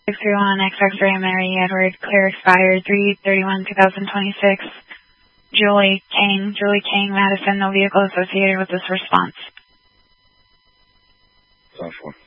631 X-Ray Mary Edward, clear expired 3/31/2026. Julie King, Madison, no vehicle associated with this response. Software.